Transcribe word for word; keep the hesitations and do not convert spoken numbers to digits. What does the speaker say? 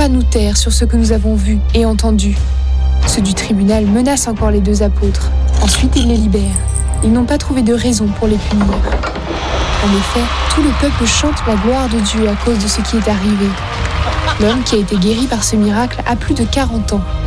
pas nous taire sur ce que nous avons vu et entendu. Ceux du tribunal menacent encore les deux apôtres. Ensuite, ils les libèrent. Ils n'ont pas trouvé de raison pour les punir. En effet, tout le peuple chante la gloire de Dieu à cause de ce qui est arrivé. L'homme qui a été guéri par ce miracle a plus de quarante ans.